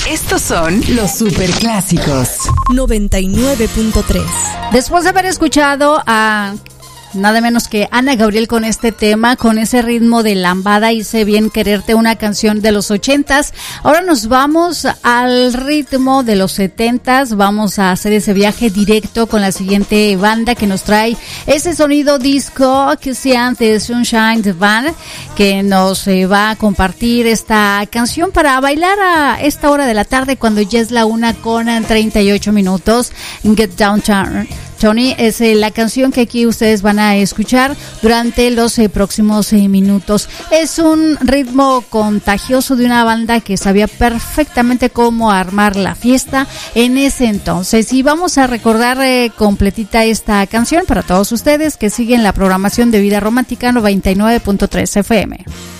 Estos son los superclásicos. 99.3. Después de haber escuchado a nada menos que Ana Gabriel con este tema, con ese ritmo de lambada, Hice bien quererte, una canción de los 80s. Ahora nos vamos al ritmo de los 70s. Vamos a hacer ese viaje directo con la siguiente banda que nos trae ese sonido disco que se llama The Sunshine Band, que nos va a compartir esta canción para bailar a esta hora de la tarde cuando ya es la 1:38. Get Down Tony es la canción que aquí ustedes van a escuchar durante los próximos minutos. Es un ritmo contagioso de una banda que sabía perfectamente cómo armar la fiesta en ese entonces. Y vamos a recordar completita esta canción para todos ustedes que siguen la programación de Vida Romántica 99.3 FM.